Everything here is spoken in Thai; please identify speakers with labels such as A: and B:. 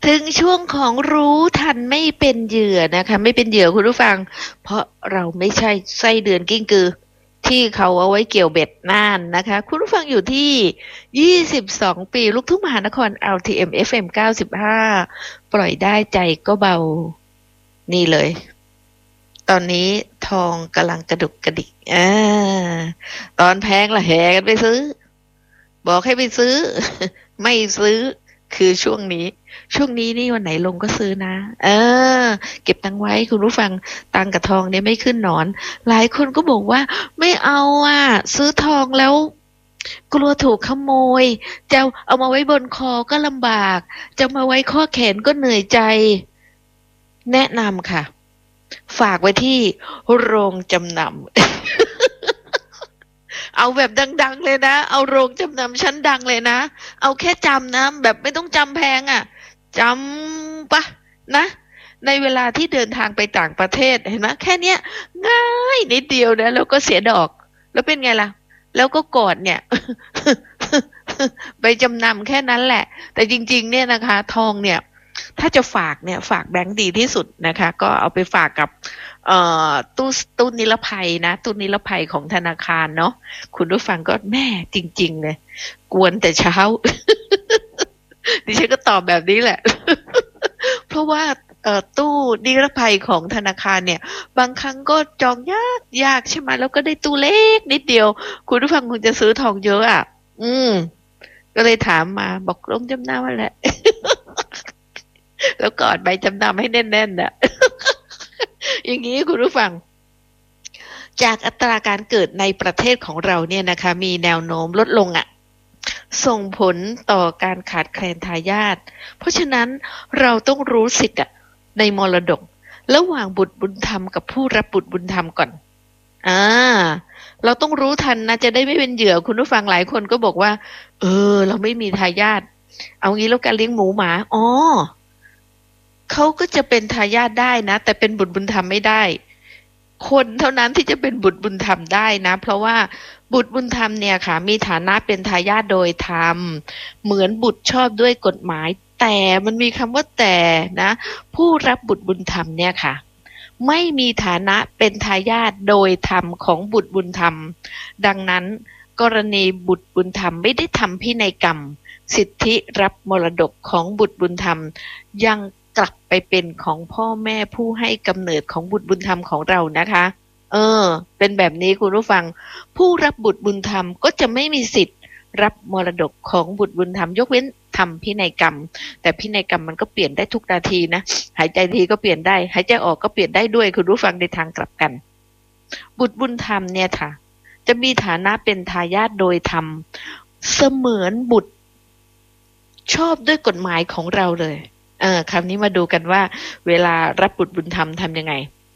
A: ถึงช่วงของรู้ทันไม่เป็นเหยื่อนะคะไม่เป็นเหยื่อคุณผู้ฟังเพราะเราไม่ใช่ไส้เดือนกิ้งกือที่เขาเอาไว้เกี่ยวเบ็ดน่านนะคะคุณผู้ฟังอยู่ที่22ปีลูกทุ่งมหานคร LTM FM 95ปล่อยได้ใจก็เบานี่เลยตอนนี้ทองกำลังกระดุกกระดิกตอนแพงละแห่กันไปซื้อบอกให้ไปซื้อไม่ซื้อคือช่วงนี้นี่วันไหนลงก็ซื้อนะเออเก็บตังค์ไว้คุณผู้ฟังตังค์กับทองเนี่ยไม่ขึ้นหนอนหลายคนก็บอกว่าไม่เอาอ่ะซื้อทองแล้วกลัวถูกขโมยจะเอามาไว้บนคอก็ลำบากจะมาไว้ข้อแขนก็เหนื่อยใจแนะนำค่ะฝากไว้ที่โรงจำนำ เอาแบบดังๆเลยนะเอาโรงจำนำชั้นดังเลยนะเอาแค่จำนะแบบไม่ต้องจำแพงอ่ะจำปะนะในเวลาที่เดินทางไปต่างประเทศเห็นไหมแค่เนี้ยง่ายนิดเดียวนะแล้วก็เสียดอกแล้วเป็นไงล่ะแล้วก็กอดเนี่ยไปจำนำแค่นั้นแหละแต่จริงๆเนี่ยนะคะทองเนี่ยถ้าจะฝากเนี่ยฝากแบงก์ดีที่สุดนะคะก็เอาไปฝากกับเอ่ตู้นิรภัยนะตู้นิรภัยของธนาคารเนาะคุณผู้ฟังก็แม่จริงๆเลยกวนแต่เช้าดิฉันก็ตอบแบบนี้แหละเพราะว่าตู้นิรภัยของธนาคารเนี่ยบางครั้งก็จองยากใช่ไหมแล้วก็ได้ตู้เล็กนิดเดียวคุณผู้ฟังคงจะซื้อทองเยอะอ่ะอืมก็เลยถามมาบอกลงจำนำมาแหละแล้วกอดใบจำนำให้แน่นๆน่ะอย่างนี้คุณผู้ฟังจากอัตราการเกิดในประเทศของเราเนี่ยนะคะมีแนวโน้มลดลงอ่ะส่งผลต่อการขาดแคลนทายาทเพราะฉะนั้นเราต้องรู้สิทธิ์ในมรดกระหว่างบุตรบุญธรรมกับผู้รับบุตรบุญธรรมก่อนอ่าเราต้องรู้ทันนะจะได้ไม่เป็นเหยื่อคุณผู้ฟังหลายคนก็บอกว่าเราไม่มีทายาทเอางี้แล้วการเลี้ยงหมูหมาเขาก็จะเป็นทายาทได้นะแต่เป็นบุตรบุญธรรมไม่ได้คนเท่านั้นที่จะเป็นบุตรบุญธรรมได้นะเพราะว่าบุตรบุญธรรมเนี่ยค่ะมีฐานะเป็นทายาทโดยธรรมเหมือนบุตรชอบด้วยกฎหมายแต่มันมีคำว่าแต่นะผู้รับบุตรบุญธรรมเนี่ยค่ะไม่มีฐานะเป็นทายาทโดยธรรมของบุตรบุญธรรมดังนั้นกรณีบุตรบุญธรรมไม่ได้ทำพินัยกรรมสิทธิรับมรดกของบุตรบุญธรรมยังกลับไปเป็นของพ่อแม่ผู้ให้กำเนิดของบุตรบุญธรรมของเรานะคะเป็นแบบนี้คุณผู้ฟังผู้รับบุตรบุญธรรมก็จะไม่มีสิทธิ์รับมรดกของบุตรบุญธรรมยกเว้นทำพินัยกรรมแต่พินัยกรรมมันก็เปลี่ยนได้ทุกนาทีนะหายใจทีก็เปลี่ยนได้หายใจออกก็เปลี่ยนได้ด้วยคุณผู้ฟังในทางกลับกันบุตรบุญธรรมเนี่ยค่ะจะมีฐานะเป็นทายาทโดยธรรมเสมือนบุตรชอบด้วยกฎหมายของเราเลยคราวนี้มาดูกันว่าเวลารับบุตรบุญธรรมทำยังไง